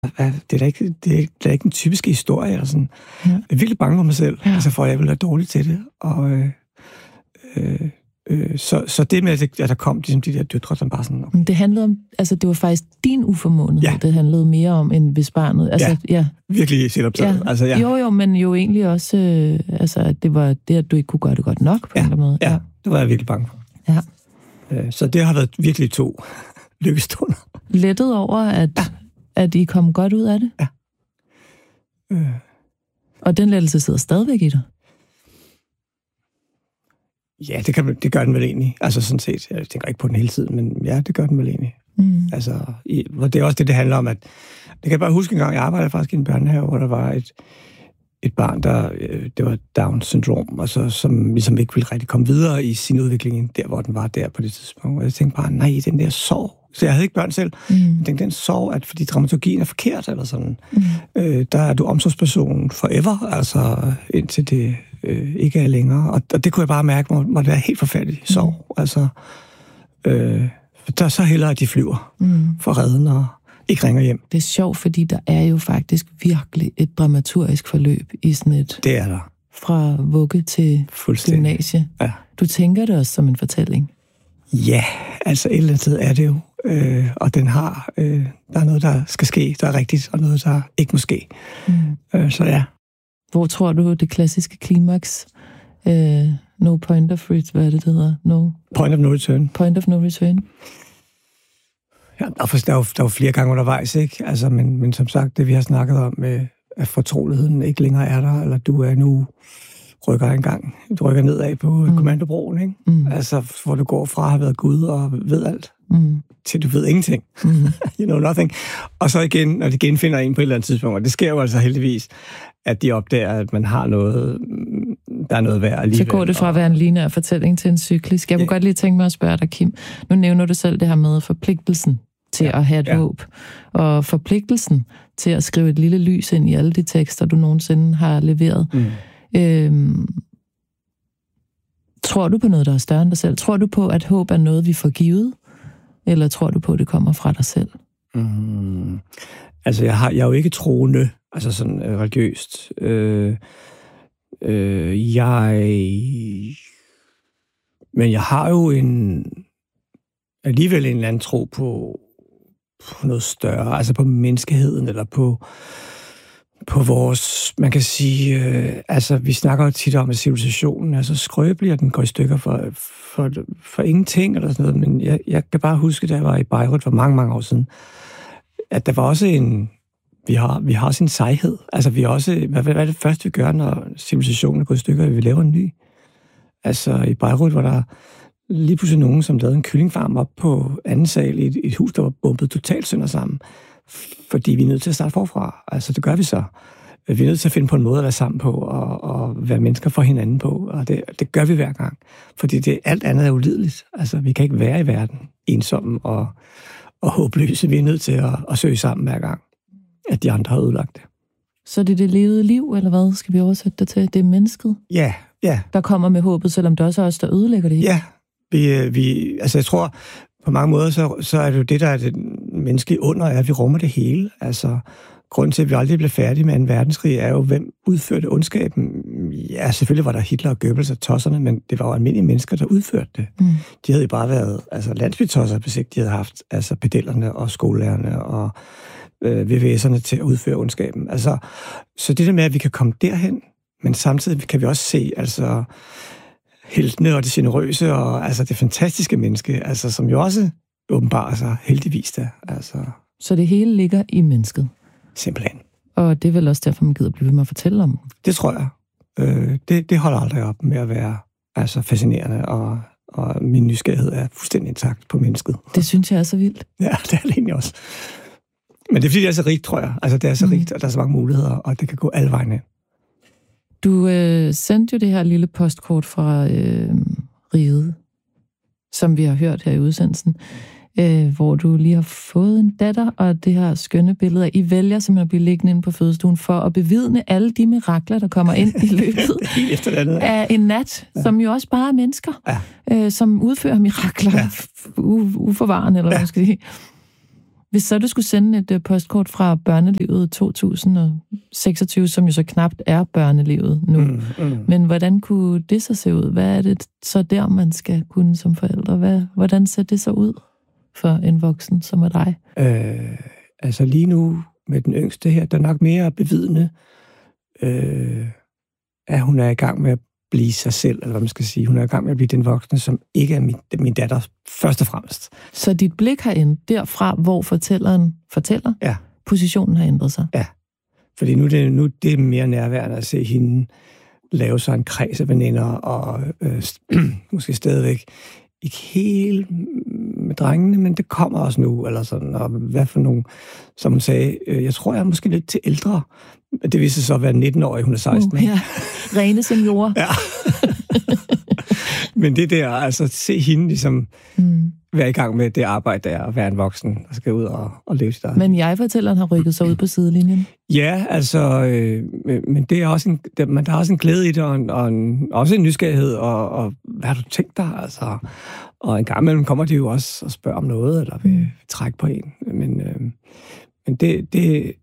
Det er da ikke en typisk historie. Eller sådan. Ja. Jeg er virkelig bange for mig selv, for jeg vil være dårlig til det. Og, så det med, at der kom ligesom de der døtre, som bare sådan... Okay. Det handlede om... Altså, det var faktisk din uformåenhed, det handlede mere om, end hvis barnet... Altså, virkelig selvoptaget. Ja. Altså, Jo, men jo egentlig også... at det var det, at du ikke kunne gøre det godt nok, på en eller anden måde. Ja, det var jeg virkelig bange for. Ja. Så det har været virkelig 2 lykkestunder. Lettet over, at I kom godt ud af det? Ja. Og den lettelse sidder stadigvæk i dig? Ja, det gør den vel egentlig. Altså sådan set, jeg tænker ikke på den hele tiden, men ja, det gør den vel egentlig. Altså, det er også det handler om, at... Det kan jeg bare huske en gang, jeg arbejdede faktisk i en børnehave, hvor der var et barn, det var Down-syndrom, og som ligesom ikke ville rigtig komme videre i sin udvikling, der hvor den var der på det tidspunkt. Og jeg tænkte bare, nej, den der sorg. Så jeg havde ikke børn selv. Jeg tænkte, den sorg, at fordi dramaturgien er forkert, eller sådan, der er du omsorgspersonen forever, altså indtil det ikke er længere. Og det kunne jeg bare mærke, hvor det er helt forfærdeligt sorg. Altså, der er så hellere, at de flyver for redden og ikke ringer hjem. Det er sjovt, fordi der er jo faktisk virkelig et dramaturgisk forløb i sådan et... Det er der. Fra vugge til gymnasie. Ja. Du tænker det også som en fortælling? Ja, altså et eller andet sted er det jo. Og den har... der er noget, der skal ske, der er rigtigt, og noget, der ikke må ske. Så ja. Hvor tror du, det klassiske klimaks... no point of return, hvad er det hedder? No. Point of no return. Point of no return. Ja, der er jo flere gange undervejs, ikke? Altså, men som sagt, det vi har snakket om med, at fortroligheden ikke længere er der, eller du er nu du rykker nedad på kommandobroen, ikke? Altså, hvor du går fra at have været Gud og ved alt, til du ved ingenting. You know nothing. Og så igen, når de genfinder en på et eller andet tidspunkt, og det sker jo altså heldigvis, at de opdager, at man har noget, der er noget værd alligevel. Så går det fra at være en lineær fortælling til en cyklisk. Jeg kunne godt lige tænke mig at spørge dig, Kim. Nu nævner du selv det her med forpligtelsen til at have et håb, og forpligtelsen til at skrive et lille lys ind i alle de tekster, du nogensinde har leveret. Tror du på noget, der er større end dig selv? Tror du på, at håb er noget, vi får givet? Eller tror du på, at det kommer fra dig selv? Altså, jeg er jo ikke troende, altså sådan religiøst. Men jeg har jo alligevel en eller anden tro på noget større, altså på menneskeheden, eller på vores, man kan sige, altså vi snakker jo tit om, at civilisationen er så skrøbelig, og den går i stykker for ingenting, eller sådan noget, men jeg kan bare huske, da jeg var i Beirut for mange, mange år siden, at der var også vi har også en sejhed. Altså vi også, hvad er det første, vi gør, når civilisationen er gået i stykker, vi laver en ny? Altså i Beirut var der lige pludselig nogen, som lavede en kyllingfarm op på anden sal i et hus, der var bombet totalt sønder sammen. Fordi vi er nødt til at starte forfra. Altså det gør vi så. Vi er nødt til at finde på en måde at være sammen på, og være mennesker for hinanden på. Og det gør vi hver gang. Fordi alt andet er ulideligt. Altså vi kan ikke være i verden ensomme og håbløse. Vi er nødt til at søge sammen hver gang, at de andre har ødelagt det. Så det er det levede liv, eller hvad skal vi oversætte det til? Det er mennesket? Ja. Der kommer med håbet, selvom det også er os, der ødelægger det. Ja, altså jeg tror, på mange måder, så er det jo det, der er det menneskelige under, at vi rummer det hele. Altså, grunden til, at vi aldrig blev færdige med en verdenskrig, er jo, hvem udførte ondskaben. Ja, selvfølgelig var der Hitler og Goebbels og tosserne, men det var jo almindelige mennesker, der udførte det. De havde jo bare været landsbytosser, hvis ikke de havde haft pedellerne og skolelærerne og VVS'erne til at udføre ondskaben. Altså, så det der med, at vi kan komme derhen, men samtidig kan vi også se, altså heltene og det generøse og altså det fantastiske menneske, altså som jo også åbenbarer sig heldigvis der. Altså. Så det hele ligger i mennesket? Simpelthen. Og det er vel også derfor, man gider blive ved med at fortælle om? Det tror jeg. Det holder aldrig op med at være altså fascinerende, og min nysgerrighed er fuldstændig intakt på mennesket. Det synes jeg er så vildt. Ja, det er det egentlig også. Men det er fordi, det er så rigt, tror jeg. Altså det er så rigt, og der er så mange muligheder, og det kan gå alle vegne. Du sendte jo det her lille postkort fra Riget, som vi har hørt her i udsendelsen, hvor du lige har fået en datter, og det her skønne billede af, I vælger simpelthen at blive liggende inde på fødestuen for at bevidne alle de mirakler, der kommer ind i løbet af en nat, som jo også bare er mennesker, som udfører mirakler uforvarende, eller hvad man skal sige. Hvis så du skulle sende et postkort fra børnelivet 2026, som jo så knapt er børnelivet nu, men hvordan kunne det så se ud? Hvad er det så der, man skal kunne som forældre? Hvordan ser det så ud for en voksen som er dig? Altså lige nu med den yngste her, der er nok mere bevidende, at hun er i gang med at blive sig selv, eller hvad man skal sige. Hun er i gang med at blive den voksne, som ikke er min datter først og fremmest. Så dit blik har ændret derfra, hvor fortælleren fortæller? Ja. Positionen har ændret sig? Ja. Fordi nu er det mere nærværende at se hende lave sig en kreds af veninder, og måske stadigvæk ikke helt med drengene, men det kommer også nu, eller sådan, og hvad for nogle, som hun sagde, jeg tror, jeg er måske lidt til ældre. Det viste sig så at være 19-årig, hun er 16. Ja. Rene seniorer. Ja. Men det der, altså se hende ligesom være i gang med det arbejde, der er at være en voksen, og skal ud og leve sit eget. Men jeg-fortælleren har rykket sig ud på sidelinjen. Ja, altså, men det er også der er også en glæde i det, og også en nysgerrighed, og hvad har du tænkt dig, altså. Og en gang imellem kommer de jo også og spørger om noget, eller vil trække på en. Men det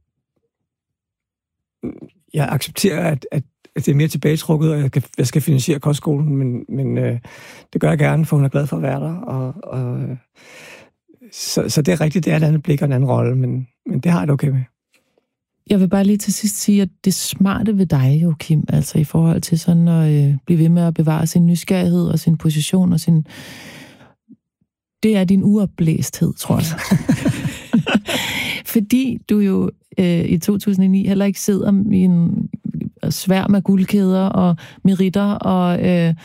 jeg accepterer, at det er mere tilbagetrukket, og jeg skal finansiere kostskolen, men det gør jeg gerne, for hun er glad for at være der. Så det er rigtigt, det er et andet blik og en anden rolle, men det har jeg det okay med. Jeg vil bare lige til sidst sige, at det smarte ved dig, Joachim, altså i forhold til sådan at blive ved med at bevare sin nysgerrighed og sin position og sin... Det er din uopblæsthed, tror jeg. Fordi du jo i 2009 heller ikke sidder i en sværm af guldkæder og meritter og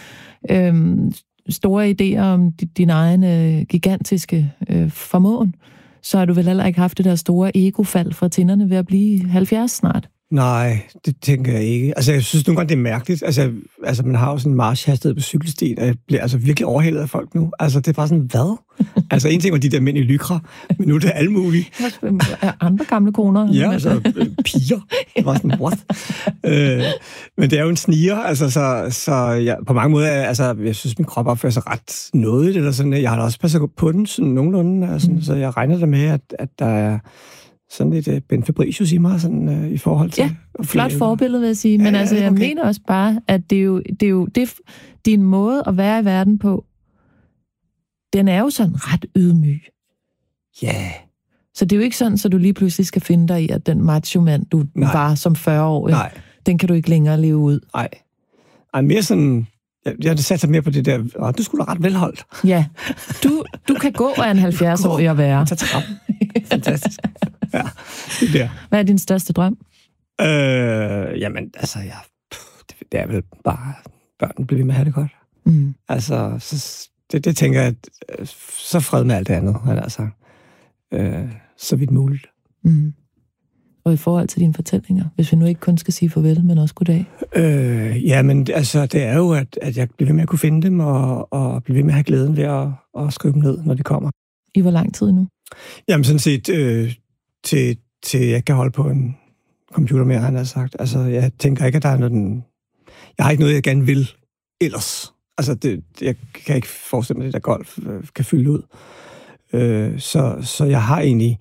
store idéer om din egen gigantiske formåen, så har du vel heller ikke haft det der store egofald fra tinderne ved at blive 70 snart? Nej, det tænker jeg ikke. Altså, jeg synes nogle gange, det er mærkeligt. Altså man har jo sådan en marchhastighed på cykelstien, og jeg bliver altså virkelig overhældet af folk nu. Altså, det er bare sådan, hvad? Altså, en ting var de der mænd i lykra, men nu er det alt muligt. Andre gamle koner. Ja, altså, piger. Det var sådan, what? Men det er jo en sniger, altså, så jeg, på mange måder, altså, jeg synes, min krop opfører sig ret nådigt, eller sådan. Jeg har da også passet på den sådan nogenlunde, altså, så jeg regner da med, at der er sådan lidt Ben Fabricius i mig, sådan i forhold til... Ja, flot forbillede, vil jeg sige. Men altså, jeg mener også bare, at det er jo din måde at være i verden på, den er jo sådan ret ydmyg. Ja. Yeah. Så det er jo ikke sådan, så du lige pludselig skal finde dig i, at den macho-mand, du var som 40-årig, den kan du ikke længere leve ud. Nej. Ej, mere sådan... Jeg har sat sig mere på det der, du skulle da ret velholdt. Ja, du kan gå af en 70-årig at være. Tag trappen. Fantastisk. Ja, det der. Hvad er din største drøm? Jamen, altså, det er vel bare, børnene bliver ved med at have det godt. Altså, det tænker jeg, at så fred med alt det andet, altså, så vidt muligt. Og i forhold til dine fortællinger, hvis vi nu ikke kun skal sige farvel, men også goddag? Jamen, altså, det er jo, at jeg bliver ved med at kunne finde dem, og blive ved med at have glæden ved at skrive dem ned, når de kommer. I hvor lang tid nu? Jamen, sådan set, til jeg kan holde på en computer mere, han har sagt. Altså, jeg tænker ikke, at der er noget... Jeg har ikke noget, jeg gerne vil ellers. Altså, jeg kan ikke forestille mig, at det der golf kan fylde ud. Så jeg har egentlig...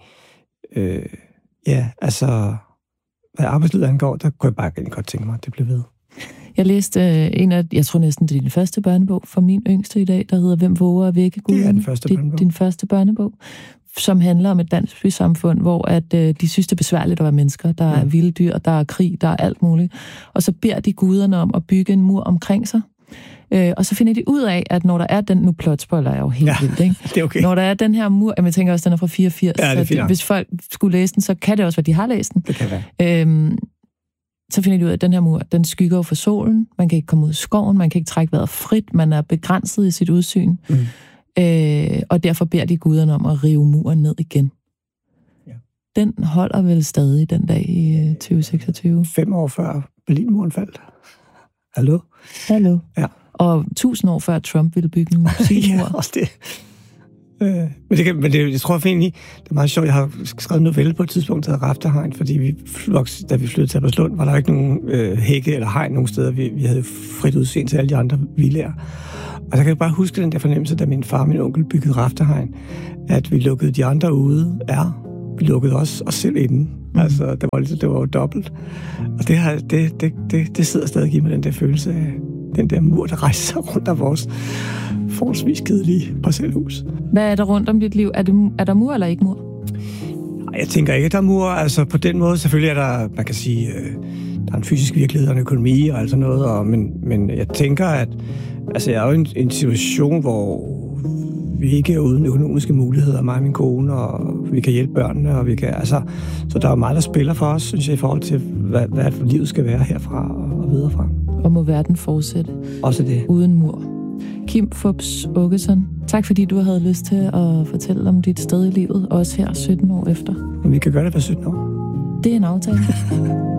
altså... Hvad arbejdslivet angår, der kunne jeg bare godt tænke mig, at det blev ved. Jeg læste jeg tror næsten, det er din første børnebog for min yngste i dag, der hedder Hvem våger at vække Guden? Det er den første børnebog. Din første børnebog, som handler om et dansk bysamfund, hvor at, de synes, det er besværligt at være mennesker. Der er vilde dyr, der er krig, der er alt muligt. Og så beder de guderne om at bygge en mur omkring sig. Og så finder de ud af, at når der er den... Nu plotspoiler er jo helt vildt, ikke? Det er okay. Når der er den her mur... Jeg tænker også, den er fra 84. Ja, det er hvis folk skulle læse den, så kan det også være, de har læst den. Det kan være. Så finder de ud af, at den her mur, den skygger jo for solen. Man kan ikke komme ud i skoven, man kan ikke trække vejret frit. Man er begrænset i sit udsyn. Og derfor beder de guderne om at rive muren ned igen. Ja. Den holder vel stadig den dag i 2026. 5 år før Berlinmuren faldt. Hallo? Ja. Og 1000 år før Trump ville bygge en musikmur. Ja, også det. Men jeg tror egentlig, det er meget sjovt. Jeg har skrevet en novelle på et tidspunkt, der hedder Rafterhegn, fordi da vi flyttede til Albertslund, var der ikke nogen hække eller hegn nogen steder. Vi havde frit udseende til alle de andre villaer. Og så kan jeg bare huske den der fornemmelse, da min far og min onkel byggede Rafterhegn, at vi lukkede de andre ude, vi lukkede os selv inde. Altså, det var jo dobbelt. Og det sidder stadig i mig, den der følelse af den der mur, der rejser sig rundt af vores forholdsvis kedelige parcelhus. Hvad er der rundt om dit liv? Er der mur eller ikke mur? Jeg tænker ikke, at der er mur. Altså, på den måde, selvfølgelig er der, man kan sige, der er en fysisk virkelighed og en økonomi og alt sådan noget. Men jeg tænker, at altså, jeg er jo i en situation, hvor vi ikke er uden økonomiske muligheder, mig og min kone, og vi kan hjælpe børnene, og vi kan, altså, så der er meget, der spiller for os, synes jeg, i forhold til, hvad livet skal være herfra og videre fra. Og må verden fortsætte. Også det. Uden mur. Kim Fupz Aakeson, tak fordi du havde lyst til at fortælle om dit sted i livet, også her 17 år efter. Men vi kan gøre det for 17 år. Det er en aftale.